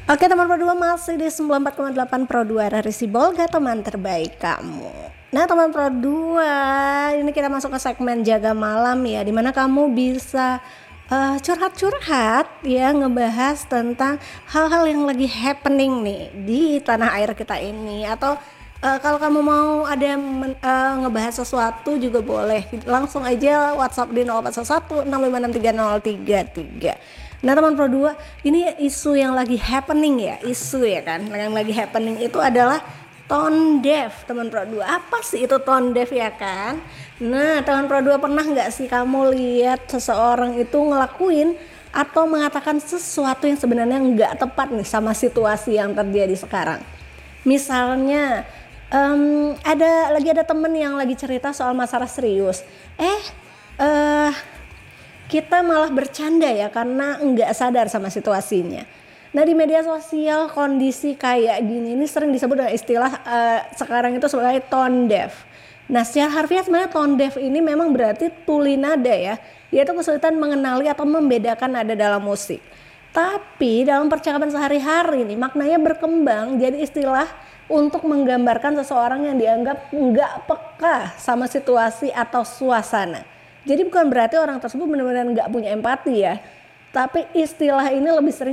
Oke teman Pro 2, masih di 94,8 Pro 2 dari si Bolga, teman terbaik kamu. Nah teman Pro 2, ini kita masuk ke segmen jaga malam ya, dimana kamu bisa curhat-curhat ya, ngebahas tentang hal-hal yang lagi happening nih di tanah air kita ini. Atau kalau kamu mau ada ngebahas sesuatu juga boleh, langsung aja WhatsApp di 0411 6563033. Nah teman Pro 2, ini isu yang lagi happening ya, isu ya kan, yang lagi happening itu adalah tone deaf teman Pro 2. Apa sih itu tone deaf ya kan? Nah teman Pro 2, pernah nggak sih kamu lihat seseorang itu ngelakuin atau mengatakan sesuatu yang sebenarnya nggak tepat nih sama situasi yang terjadi sekarang? Misalnya ada temen yang lagi cerita soal masalah serius, kita malah bercanda ya karena nggak sadar sama situasinya. Nah di media sosial kondisi kayak gini ini sering disebut dengan istilah sekarang itu sebagai tone deaf. Nah secara harfiah sebenarnya tone deaf ini memang berarti tuli nada ya, yaitu kesulitan mengenali atau membedakan nada dalam musik. Tapi dalam percakapan sehari-hari nih maknanya berkembang jadi istilah untuk menggambarkan seseorang yang dianggap nggak peka sama situasi atau suasana. Jadi bukan berarti orang tersebut benar-benar nggak punya empati ya, tapi istilah ini lebih sering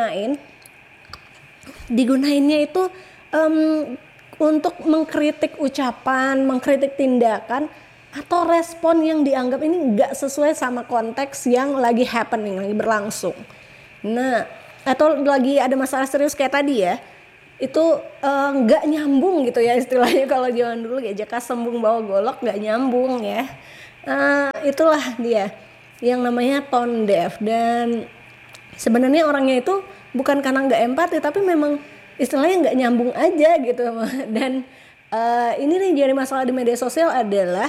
digunainnya itu untuk mengkritik ucapan, mengkritik tindakan, atau respon yang dianggap ini nggak sesuai sama konteks yang lagi happening, lagi berlangsung. Nah, atau lagi ada masalah serius kayak tadi ya, itu nggak nyambung gitu ya istilahnya. Kalau zaman dulu ya jaka sembung bawa golok, nggak nyambung ya. Itulah dia yang namanya tone deaf. Dan sebenarnya orangnya itu bukan karena nggak empati, tapi memang istilahnya nggak nyambung aja gitu. Dan ini nih jadi masalah di media sosial adalah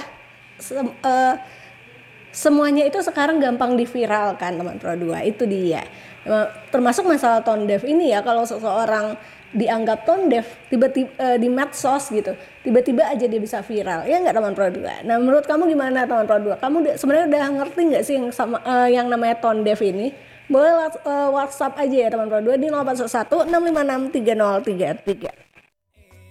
semuanya itu sekarang gampang diviralkan teman Pro 2. Itu dia, termasuk masalah tone deaf ini ya. Kalau seseorang dianggap tone deaf tiba-tiba di medsos gitu, tiba-tiba aja dia bisa viral ya nggak teman Pro 2. Nah menurut kamu gimana teman Pro 2? Kamu sebenarnya udah ngerti nggak sih yang sama yang namanya tone deaf ini? Boleh WhatsApp aja ya teman Pro 2 di 0811 6563033.